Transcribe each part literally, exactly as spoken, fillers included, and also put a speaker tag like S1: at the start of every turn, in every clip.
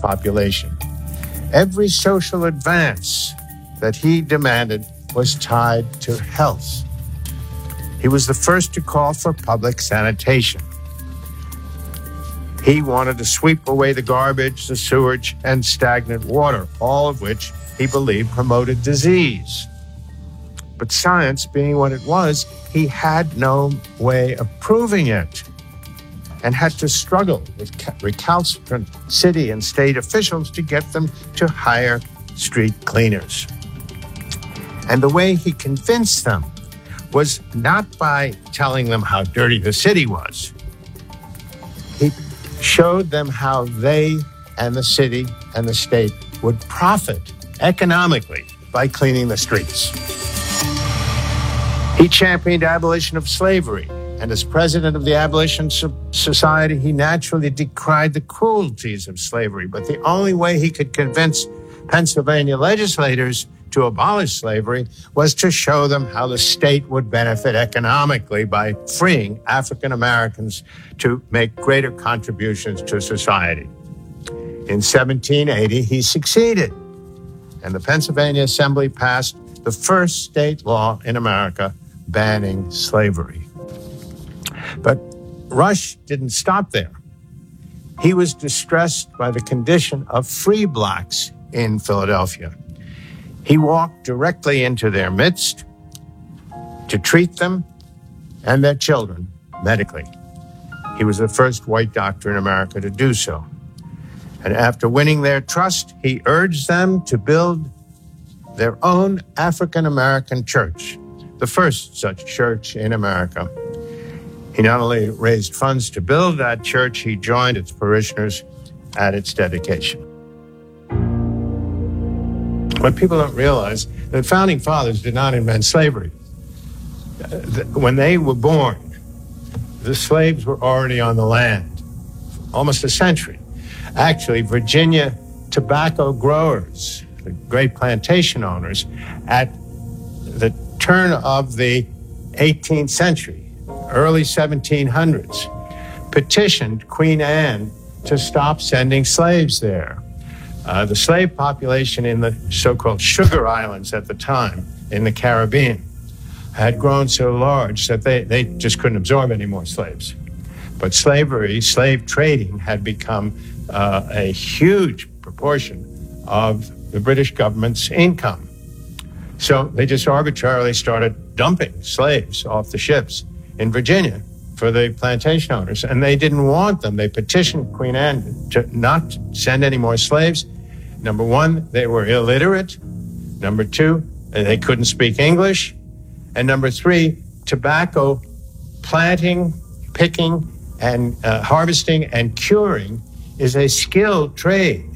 S1: population. Every social advance that he demanded was tied to health. He was the first to call for public sanitation. He wanted to sweep away the garbage, the sewage, and stagnant water, all of which he believed promoted disease. But science being what it was, he had no way of proving it and had to struggle with recalcitrant city and state officials to get them to hire street cleaners. And the way he convinced them was not by telling them how dirty the city was. He showed them how they and the city and the state would profit economically by cleaning the streets. He championed abolition of slavery, and as president of the Abolition Society, he naturally decried the cruelties of slavery. But the only way he could convince Pennsylvania legislators to abolish slavery was to show them how the state would benefit economically by freeing African Americans to make greater contributions to society. In seventeen eighty, he succeeded, and the Pennsylvania Assembly passed the first state law in America banning slavery. But Rush didn't stop there. He was distressed by the condition of free blacks in Philadelphia. He walked directly into their midst to treat them and their children medically. He was the first white doctor in America to do so. And after winning their trust, he urged them to build their own African-American church, the first such church in America. He not only raised funds to build that church, he joined its parishioners at its dedication. What people don't realize, the founding fathers did not invent slavery. When they were born, the slaves were already on the land, almost a century. Actually, Virginia tobacco growers, the great plantation owners, at the turn of the eighteenth century, early seventeen hundreds, petitioned Queen Anne to stop sending slaves there. Uh, the slave population in the so-called Sugar Islands at the time in the Caribbean had grown so large that they, they just couldn't absorb any more slaves. But slavery, slave trading had become uh, a huge proportion of the British government's income. So they just arbitrarily started dumping slaves off the ships in Virginia for the plantation owners, and they didn't want them. They petitioned Queen Anne to not send any more slaves. Number one, they were illiterate. Number two, they couldn't speak English. And number three, tobacco planting, picking, and uh, harvesting and curing is a skilled trade.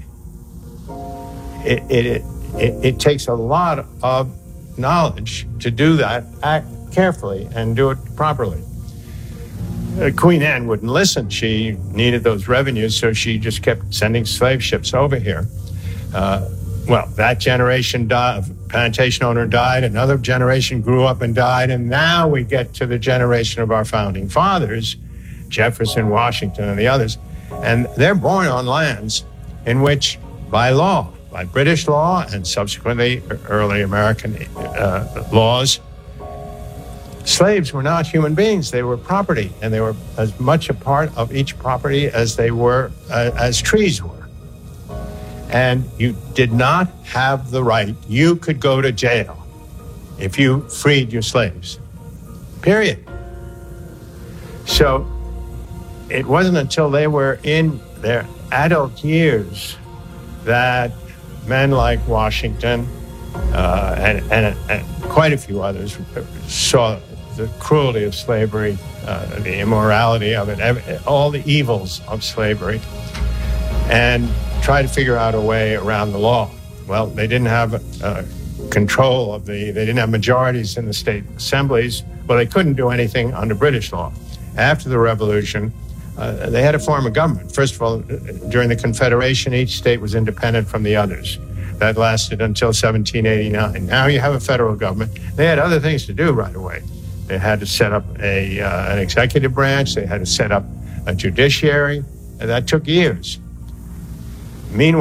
S1: It, it, it, it, it takes a lot of knowledge to do that, act carefully, and do it properly. Uh, Queen Anne wouldn't listen. She needed those revenues, so she just kept sending slave ships over here. Uh, well, that generation died, plantation owner died, another generation grew up and died, and now we get to the generation of our founding fathers, Jefferson, Washington, and the others, and they're born on lands in which, by law, by British law and subsequently early American uh, laws, slaves were not human beings. They were property, and they were as much a part of each property as they were, uh, as trees were. And you did not have the right. You could go to jail if you freed your slaves, period. So it wasn't until they were in their adult years that men like Washington uh, and, and, and quite a few others saw the cruelty of slavery, uh, the immorality of it, all the evils of slavery, and try to figure out a way around the law. Well, they didn't have uh, control of the, they didn't have majorities in the state assemblies. Well, they couldn't do anything under British law. After the Revolution, uh, they had a form of government. First of all, during the Confederation, each state was independent from the others. That lasted until seventeen eighty-nine. Now you have a federal government. They had other things to do right away. They had to set up a, uh, an executive branch. They had to set up a judiciary. And that took years. Meanwhile,